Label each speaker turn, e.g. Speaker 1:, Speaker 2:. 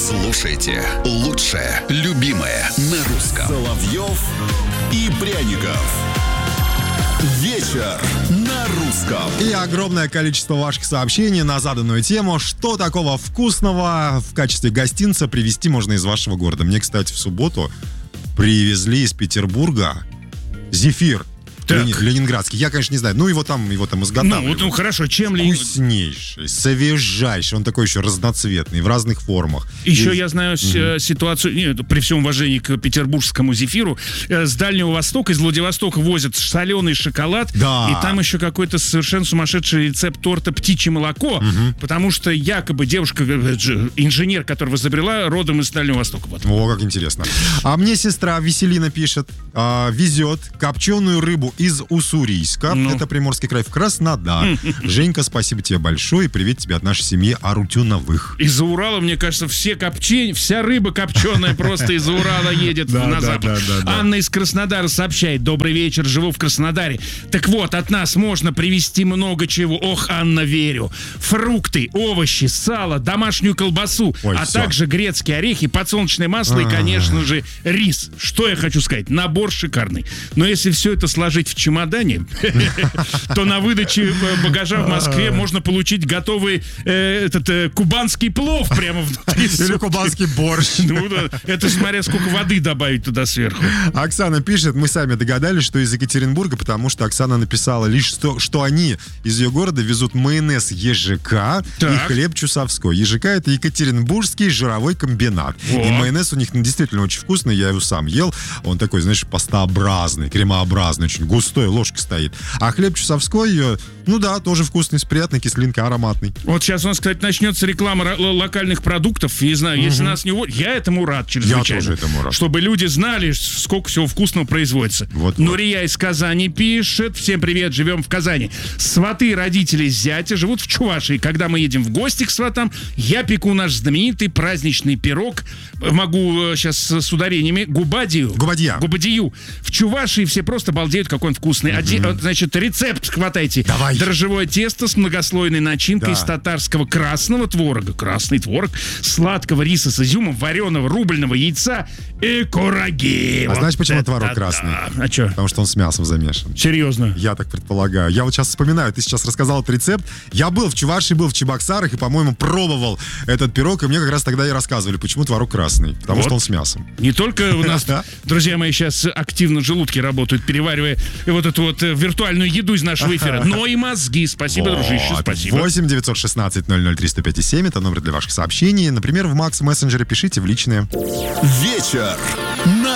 Speaker 1: Слушайте лучшее, любимое на русском.
Speaker 2: Соловьев и Пряников. Вечер на русском.
Speaker 3: И огромное количество ваших сообщений на заданную тему. Что такого вкусного в качестве гостинца привезти можно из вашего города? Мне, кстати, в субботу привезли из Петербурга зефир. Ленинградский. Я, конечно, не знаю. Ну, его там изготавливают.
Speaker 4: Ну, хорошо. Чем
Speaker 3: Вкуснейший, свежайший. Он такой еще разноцветный, в разных формах.
Speaker 4: Еще я знаю ситуацию, при всем уважении к петербургскому зефиру, с Дальнего Востока, из Владивостока возят соленый шоколад,
Speaker 3: да.
Speaker 4: И там еще какой-то совершенно сумасшедший рецепт торта «Птичье молоко», потому что якобы девушка, инженер, которая изобрела, родом из Дальнего Востока. Вот.
Speaker 3: О, как интересно. А мне сестра Веселина пишет, везет копченую рыбу из Уссурийска, это Приморский край, в Краснодар. Женька, спасибо тебе большое, и привет тебе от нашей семьи Арутюновых.
Speaker 4: Из-за Урала, мне кажется, вся рыба копченая просто из-за Урала едет на запад. Анна из Краснодара сообщает: добрый вечер, живу в Краснодаре. Так вот, от нас можно привезти много чего. Ох, Анна, верю. Фрукты, овощи, сало, домашнюю колбасу, также грецкие орехи, подсолнечное масло и, конечно же, рис. Что я хочу сказать? Набор шикарный. Но если все это сложить в чемодане, то на выдаче багажа в Москве можно получить готовый кубанский плов прямо внутри.
Speaker 3: Или кубанский борщ.
Speaker 4: Ну да, это смотря сколько воды добавить туда сверху.
Speaker 3: Оксана пишет, мы сами догадались, что из Екатеринбурга, потому что Оксана написала лишь, что они из ее города везут майонез ЕЖК и хлеб Чусовской. ЕЖК — это Екатеринбургский жировой комбинат. И майонез у них действительно очень вкусный, я его сам ел. Он такой, знаешь, пастообразный, кремообразный, очень густой, ложка стоит. А хлеб Чусовской, тоже вкусный, с приятной кислинкой, ароматный.
Speaker 4: Вот сейчас у нас, кстати, начнется реклама локальных продуктов. Не знаю, если нас не... Я этому рад чрезвычайно.
Speaker 3: Я тоже этому рад.
Speaker 4: Чтобы люди знали, сколько всего вкусного производится. Нурия из Казани пишет. Всем привет, живем в Казани. Сваты родители зятя живут в Чувашии. Когда мы едем в гости к сватам, я пеку наш знаменитый праздничный пирог. Могу сейчас с ударениями. Губадию. В Чувашии все просто балдеют, какой он вкусный. Значит, рецепт хватайте.
Speaker 3: Давай.
Speaker 4: Дрожжевое тесто с многослойной начинкой из татарского красного творога, красный творог, сладкого риса с изюмом, вареного рубльного яйца и кураги.
Speaker 3: А знаешь, почему творог красный?
Speaker 4: А что?
Speaker 3: Потому что он с мясом замешан.
Speaker 4: Серьезно?
Speaker 3: Я так предполагаю. Я вот сейчас вспоминаю, ты сейчас рассказал этот рецепт. Я был в Чувашии, был в Чебоксарах и, по-моему, пробовал этот пирог, и мне как раз тогда и рассказывали, почему творог красный. Потому что он с мясом.
Speaker 4: Не только у нас, друзья мои, сейчас активно желудки работают, переваривая вот эту вот виртуальную еду из нашего эфира, но и мозги. Спасибо, дружище, спасибо.
Speaker 3: 8 916 003 105,7 это номер для ваших сообщений. Например, в Макс мессенджере пишите в личные.
Speaker 2: Вечер на